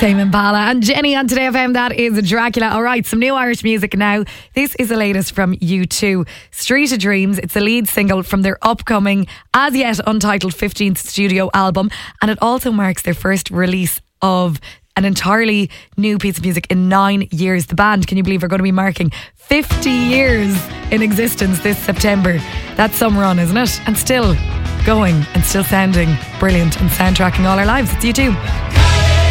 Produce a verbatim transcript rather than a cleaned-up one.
Tame Impala and Jenny on Today F M. That is Dracula. All right, some new Irish music now. This is the latest from U two. Street of Dreams. It's the lead single from their upcoming, as yet untitled fifteenth studio album, and it also marks their first release of an entirely new piece of music in nine years. The band, can you believe, are going to be marking fifty years in existence this September. That's some run, isn't it? And still going and still sounding brilliant and soundtracking all our lives. It's U two.